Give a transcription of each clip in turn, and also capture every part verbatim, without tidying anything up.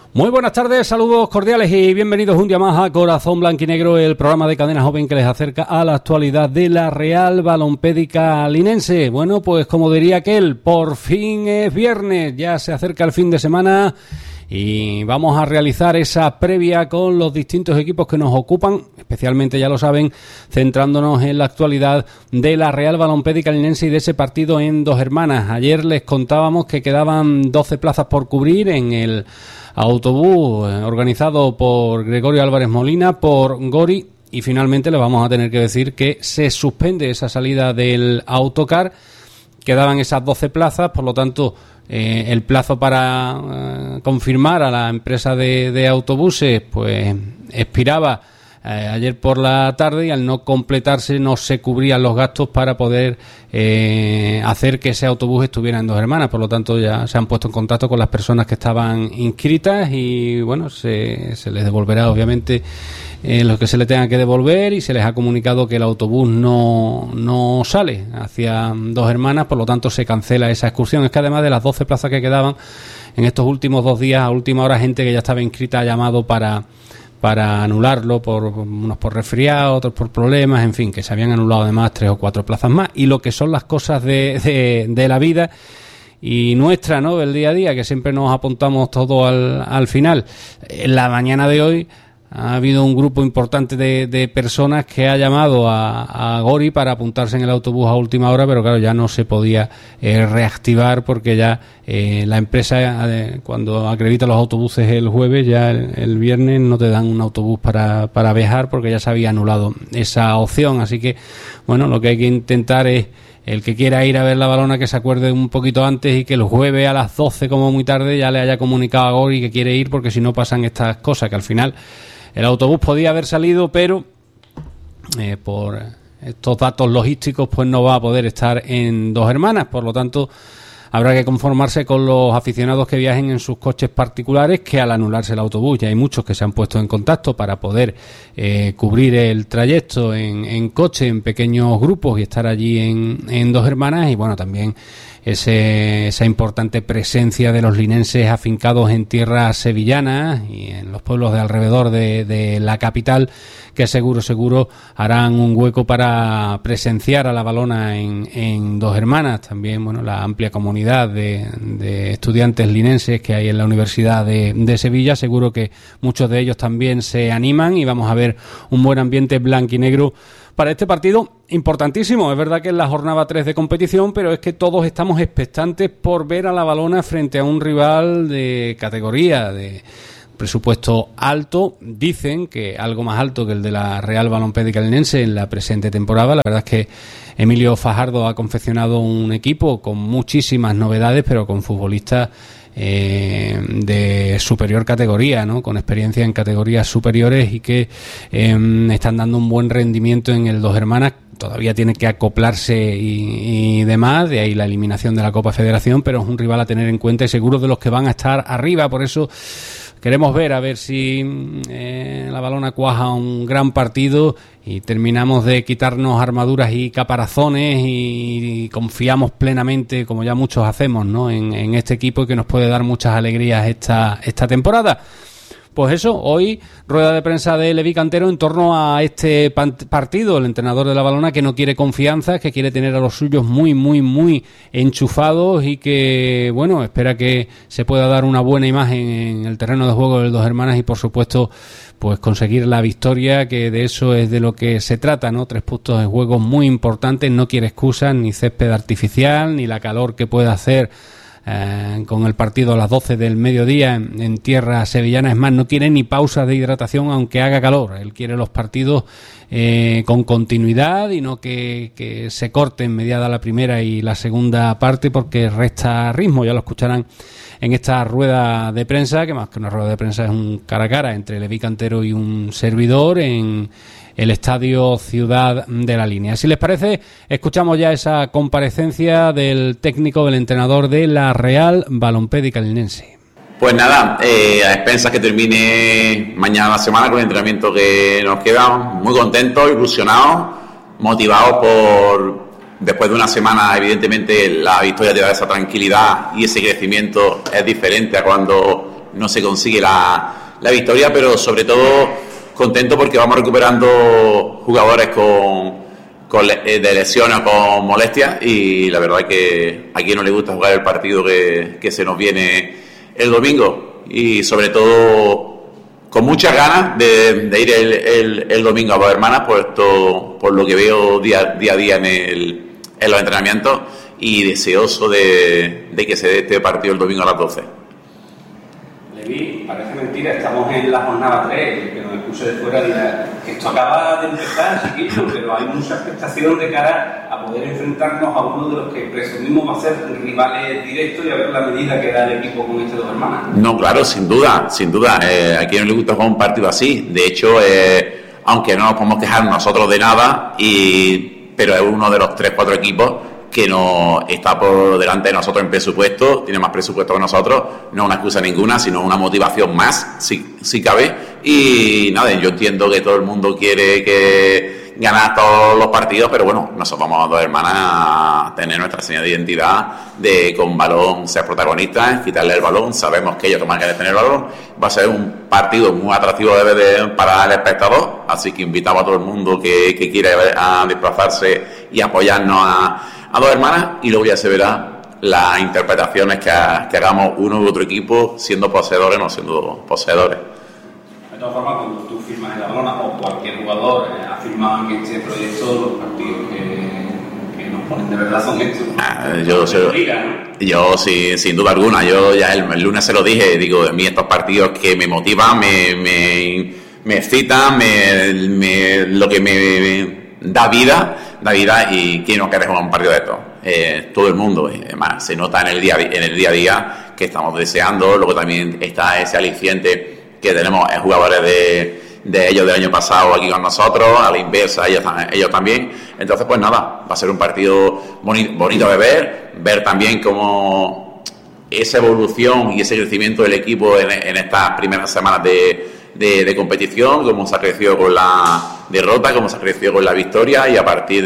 Muy buenas tardes, saludos cordiales y bienvenidos un día más a Corazón Blanquinegro, el programa de Cadena Joven que les acerca a la actualidad de la Real Balompédica Linense. Bueno, pues como diría aquel, por fin es viernes, ya se acerca el fin de semana y vamos a realizar esa previa con los distintos equipos que nos ocupan, especialmente, ya lo saben, centrándonos en la actualidad de la Real Balompédica Linense y de ese partido en Dos Hermanas. Ayer les contábamos que quedaban doce plazas por cubrir en el autobús organizado por Gregorio Álvarez Molina, por Gori, y finalmente le vamos a tener que decir que se suspende esa salida del autocar. Quedaban esas doce plazas, por lo tanto eh, el plazo para eh, confirmar a la empresa de, de autobuses pues expiraba eh, ayer por la tarde, y al no completarse no se cubrían los gastos para poder eh, hacer que ese autobús estuviera en Dos Hermanas. Por lo tanto ya se han puesto en contacto con las personas que estaban inscritas y bueno, se, se les devolverá obviamente Eh, lo que se le tenga que devolver, y se les ha comunicado que el autobús no, no sale hacia Dos Hermanas, por lo tanto se cancela esa excursión. Es que además de las doce plazas que quedaban en estos últimos dos días, a última hora, gente que ya estaba inscrita ha llamado para para anularlo, por unos por resfriado, otros por problemas, en fin, que se habían anulado además tres o cuatro plazas más. Y lo que son las cosas de, de, de la vida y nuestra, ¿no?, del día a día, que siempre nos apuntamos todo al, al final. En la mañana de hoy ha habido un grupo importante de, de personas que ha llamado a, a Gori para apuntarse en el autobús a última hora, pero claro, ya no se podía eh, reactivar porque ya eh, la empresa, eh, cuando acredita los autobuses el jueves, ya el, el viernes no te dan un autobús para, para viajar porque ya se había anulado esa opción. Así que, bueno, lo que hay que intentar es el que quiera ir a ver la balona que se acuerde un poquito antes y que el jueves a las doce como muy tarde ya le haya comunicado a Gori que quiere ir, porque si no pasan estas cosas, que al final el autobús podía haber salido, pero eh, por estos datos logísticos pues no va a poder estar en Dos Hermanas. Por lo tanto, habrá que conformarse con los aficionados que viajen en sus coches particulares, que al anularse el autobús, ya hay muchos que se han puesto en contacto para poder eh, cubrir el trayecto en, en coche, en pequeños grupos, y estar allí en, en Dos Hermanas. Y bueno, también ese, esa importante presencia de los linenses afincados en tierras sevillanas y en los pueblos de alrededor de, de la capital, que seguro, seguro harán un hueco para presenciar a la balona en, en Dos Hermanas. También, bueno, la amplia comunidad de, de estudiantes linenses que hay en la Universidad de, de Sevilla, seguro que muchos de ellos también se animan, y vamos a ver un buen ambiente blanquinegro para este partido importantísimo. Es verdad que es la jornada tres de competición, pero es que todos estamos expectantes por ver a la balona frente a un rival de categoría, de presupuesto alto. Dicen que algo más alto que el de la Real Balompédica Linense en la presente temporada. La verdad es que Emilio Fajardo ha confeccionado un equipo con muchísimas novedades, pero con futbolistas eh, de superior categoría, ¿no?, con experiencia en categorías superiores, y que eh, están dando un buen rendimiento en el Dos Hermanas. Todavía tiene que acoplarse y, y demás, de ahí la eliminación de la Copa Federación, pero es un rival a tener en cuenta y seguro de los que van a estar arriba. Por eso queremos ver a ver si eh, la balona cuaja un gran partido y terminamos de quitarnos armaduras y caparazones y, y confiamos plenamente, como ya muchos hacemos, ¿no?, en, en este equipo, y que nos puede dar muchas alegrías esta, esta temporada. Pues eso, hoy rueda de prensa de Levi Cantero en torno a este partido. El entrenador de la balona, que no quiere confianza, que quiere tener a los suyos muy, muy, muy enchufados, y que, bueno, espera que se pueda dar una buena imagen en el terreno de juego del Dos Hermanas y, por supuesto, pues conseguir la victoria, que de eso es de lo que se trata, ¿no? Tres puntos de juego muy importantes. No quiere excusas, ni césped artificial, ni la calor que pueda hacer Eh, con el partido a las doce del mediodía en, en tierra sevillana. Es más, no quiere ni pausas de hidratación aunque haga calor. Él quiere los partidos eh, con continuidad, y no que, que se corten mediada la primera y la segunda parte, porque resta ritmo. Ya lo escucharán en esta rueda de prensa, que más que una rueda de prensa es un cara a cara entre Levi Cantero y un servidor en el Estadio Ciudad de la Línea. Si les parece, escuchamos ya esa comparecencia del técnico, del entrenador de la Real Balompédica Linense. Pues nada, eh, a expensas que termine mañana la semana con el entrenamiento que nos queda, muy contentos, ilusionados, motivados por, después de una semana, evidentemente la victoria te da esa tranquilidad y ese crecimiento es diferente a cuando no se consigue la, la victoria, pero sobre todo contento porque vamos recuperando jugadores con, con de lesiones o con molestias, y la verdad es que a quien no le gusta jugar el partido que, que se nos viene el domingo, y sobre todo con muchas ganas de, de ir el, el, el domingo a Dos Hermanas, por, esto, por lo que veo día, día a día en, el, en los entrenamientos, y deseoso de, de que se dé este partido el domingo a las doce. Levi, parece mentira, estamos en la jornada tres, que nos escuche de fuera dirá que esto acaba de empezar, chiquillo, pero hay mucha expectación de cara a poder enfrentarnos a uno de los que presumimos va a ser rivales directos, y a ver la medida que da el equipo con este Dos Hermanas. No, claro, sin duda, sin duda. Eh, a quien no le gusta jugar un partido así. De hecho, eh, aunque no nos podemos quejar nosotros de nada, y pero es uno de los tres, cuatro equipos que no está por delante de nosotros en presupuesto, tiene más presupuesto que nosotros, no una excusa ninguna, sino una motivación más, si, si cabe. Y nada, yo entiendo que todo el mundo quiere que ganar todos los partidos, pero bueno, nosotros vamos a Dos Hermanas a tener nuestra señal de identidad, de con balón ser protagonistas, quitarle el balón, sabemos que ellos toman que tener el balón, va a ser un partido muy atractivo de, de, para el espectador, así que invitamos a todo el mundo que, que quiera a desplazarse y apoyarnos a a Dos Hermanas, y luego ya se verá las interpretaciones que, que hagamos uno u otro equipo, siendo poseedores o no siendo poseedores. De todas formas, cuando tú firmas en la Balona, o cualquier jugador eh, ha firmado en este proyecto, los partidos que, que nos ponen de verdad son estos, ¿no? Ah, yo se, liga, ¿no? Yo sí, sin duda alguna, yo ya el, el lunes se lo dije, digo, de mí estos partidos que me motivan, me, me, me excitan, me, me, lo que me, me da vida, da vida, y quién no quiere jugar un partido de esto, eh, todo el mundo, y además se nota en el día en el día a día que estamos deseando. Luego también está ese aliciente que tenemos eh, jugadores de, de ellos del año pasado aquí con nosotros, a la inversa ellos, ellos también. Entonces pues nada, va a ser un partido boni, bonito de ver, ver también cómo esa evolución y ese crecimiento del equipo en, en estas primeras semanas de De, de competición, cómo se ha crecido con la derrota, cómo se ha crecido con la victoria, y a partir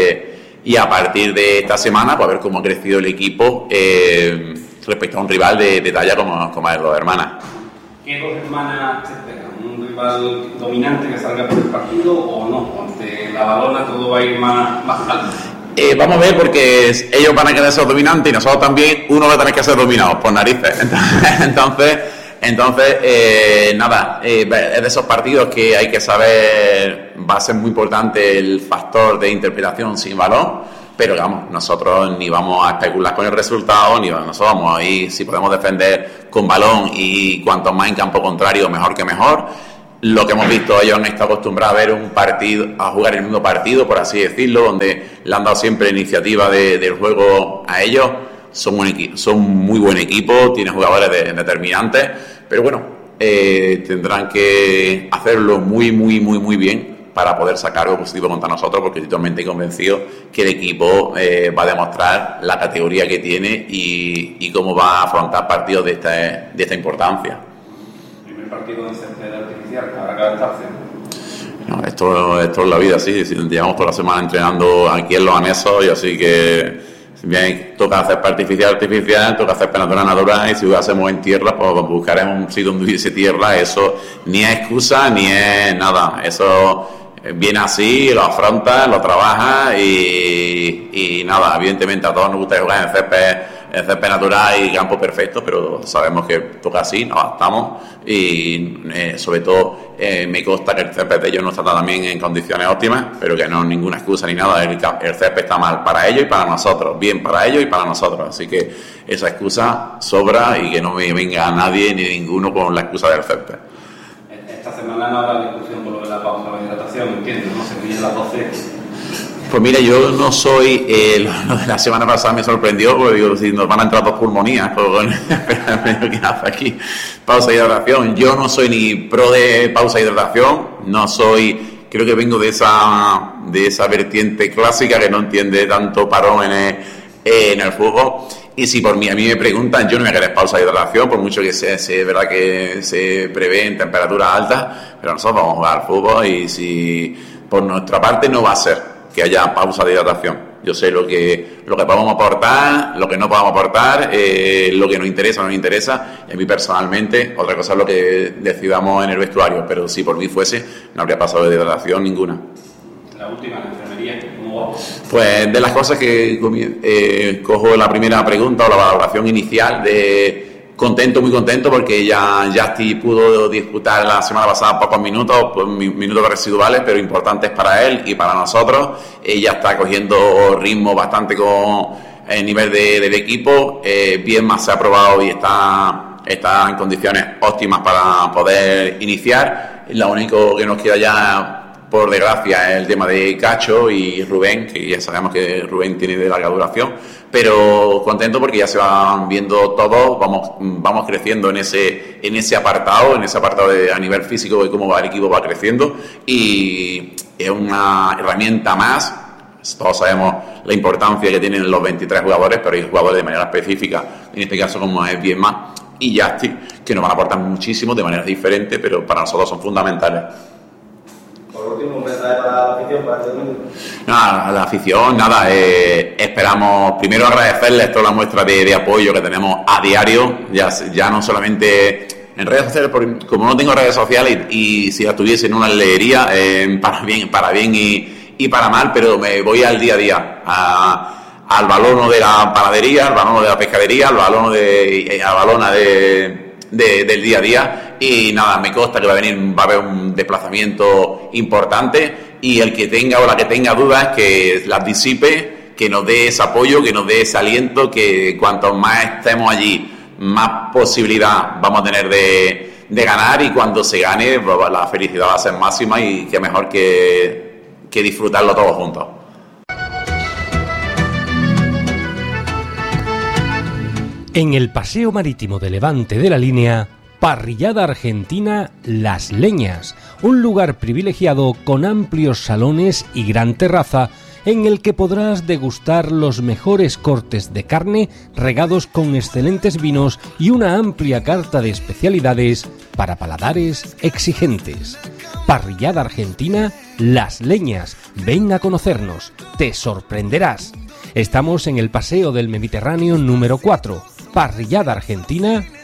de y a partir de esta semana pues a ver cómo ha crecido el equipo eh, respecto a un rival de, de talla como, como es Dos Hermanas. ¿Qué Dos Hermanas te esperan? ¿Un rival dominante que salga por el partido o no? Ante la Balona todo va a ir más, más alto. Eh, vamos a ver, porque ellos van a querer ser dominantes y nosotros también, uno va a tener que ser dominados por narices. Entonces, entonces Entonces, eh, nada, eh, es de esos partidos que hay que saber, va a ser muy importante el factor de interpretación sin balón, pero vamos, nosotros ni vamos a especular con el resultado, ni nosotros vamos a ir, si podemos defender con balón y cuanto más en campo contrario, mejor que mejor. Lo que hemos visto, ellos han estado acostumbrados a ver un partido, a jugar el mismo partido, por así decirlo, donde le han dado siempre iniciativa de, del juego a ellos. Son, un equipo, son muy buen equipo, tienen jugadores de, determinantes, pero bueno, eh, tendrán que hacerlo muy, muy, muy, muy bien para poder sacar algo positivo contra nosotros, porque estoy totalmente convencido que el equipo eh, va a demostrar la categoría que tiene y, y cómo va a afrontar partidos de esta, de esta importancia. Primer partido en césped artificial, ahora cada estación. No, esto, esto es la vida, sí. Llevamos toda la semana entrenando aquí en los anexos, y así que bien, toca hacer artificial, artificial, toca hacer natural, natural, y si lo hacemos en tierra, pues buscaremos un sitio donde hubiese tierra. Eso ni es excusa ni es nada, eso viene así, lo afronta, lo trabaja y, y nada, evidentemente a todos nos gusta jugar en césped, en césped natural y campo perfecto, pero sabemos que toca así, nos adaptamos, y eh, sobre todo eh, me consta que el césped de ellos no está también en condiciones óptimas, pero que no es ninguna excusa ni nada, el, el césped está mal para ellos y para nosotros, bien para ellos y para nosotros, así que esa excusa sobra, y que no me venga nadie ni ninguno con la excusa del césped. Esta semana no habrá discusión por lo de la pausa de hidratación, entiendo, ¿no? Se pide las doce. Pues mira, yo no soy, eh, lo de la semana pasada me sorprendió, porque digo, si nos van a entrar dos pulmonías con el que hace aquí, pausa de hidratación. Yo no soy ni pro de pausa de hidratación, no soy, creo que vengo de esa de esa vertiente clásica que no entiende tanto parón en el, en el fútbol. Y si por mí, a mí me preguntan, yo no me voy a querer pausa de hidratación, por mucho que sea, sea verdad que se prevé en temperaturas altas, pero nosotros vamos a jugar al fútbol, y si por nuestra parte no va a ser que haya pausa de hidratación. Yo sé lo que, lo que podemos aportar, lo que no podemos aportar, eh, lo que nos interesa o no nos interesa. Y a mí personalmente, otra cosa es lo que decidamos en el vestuario, pero si por mí fuese, no habría pasado de degradación ninguna. La última, la enfermería, ¿cómo va? Pues de las cosas que eh, cojo la primera pregunta o la valoración inicial de... Contento, muy contento, porque ya Justy pudo disputar la semana pasada pocos minutos, pues, minutos residuales, pero importantes para él y para nosotros. Ella está cogiendo ritmo bastante con el nivel de, del equipo. Eh, bien más se ha probado y está, está en condiciones óptimas para poder iniciar. Lo único que nos queda ya, por desgracia, es el tema de Cacho y Rubén, que ya sabemos que Rubén tiene de larga duración. Pero contento porque ya se van viendo todos, vamos vamos creciendo en ese en ese apartado, en ese apartado de, a nivel físico, de cómo va el equipo va creciendo, y es una herramienta más. Todos sabemos la importancia que tienen los veintitrés jugadores, pero hay jugadores de manera específica, en este caso como es bien más, y Justy, que nos van a aportar muchísimo de maneras diferentes, pero para nosotros son fundamentales. Por último, un mensaje para la afición, para este domingo. Nada, la afición, nada, eh, esperamos primero agradecerles toda la muestra de, de apoyo que tenemos a diario, ya, ya no solamente en redes sociales, porque como no tengo redes sociales y, y si las tuviese en una leería, eh, para bien, para bien y, y para mal, pero me voy al día a día, a, al balono de la panadería, al balono de la pescadería, al balono de, a la balona de, de, del día a día, y nada, me consta que va a venir, va a haber un desplazamiento importante, y el que tenga o la que tenga dudas, que las disipe, que nos dé ese apoyo, que nos dé ese aliento, que cuanto más estemos allí, más posibilidad vamos a tener de, de ganar, y cuando se gane, la felicidad va a ser máxima, y que mejor que, que disfrutarlo todos juntos. En el Paseo Marítimo de Levante de la Línea, Parrillada Argentina Las Leñas, un lugar privilegiado con amplios salones y gran terraza en el que podrás degustar los mejores cortes de carne regados con excelentes vinos y una amplia carta de especialidades para paladares exigentes. Parrillada Argentina Las Leñas, ven a conocernos, te sorprenderás. Estamos en el Paseo del Mediterráneo número cuatro, Parrillada Argentina